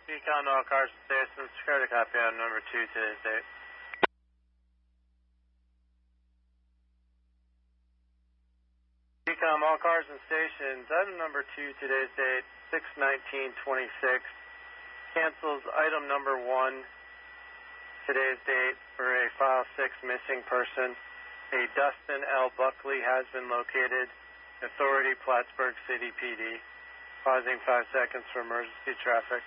Beacon, all cars and stations. Security copy on number 2 today's date. Beacon, all cars and stations. Item number 2 today's date, 6/19/26. Cancels item number 1 today's date for a file 6 missing person. A Dustin L. Buckley has been located. Authority, Plattsburgh City PD. Pausing 5 seconds for emergency traffic.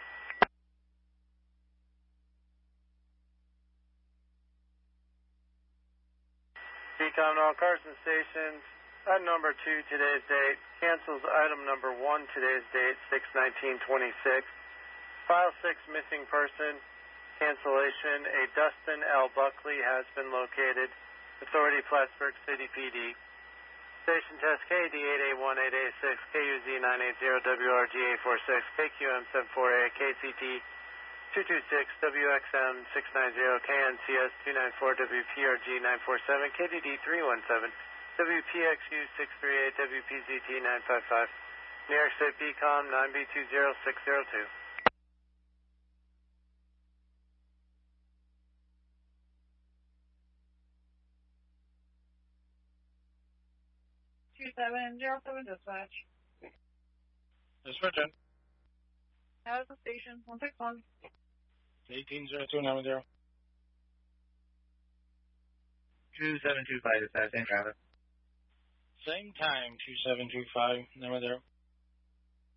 Beacon, all cars and stations. Item number 2 today's date. Cancels item number 1 today's date, 6/19/26. File 6 missing person. Cancellation. A Dustin L. Buckley has been located. Authority, Plattsburgh City PD. Station test KD8A1886, KUZ980, WRGA46, KQM74A, KCT 226, WXM690, KNCS294, WPRG947, KDD317, WPXU638, WPZT955, New York State BCOM 9B20602. Dispatch. Dispatch in. Out of the station, 161. 180290. 2725 dispatch, same traffic. Same time, 2725, 90.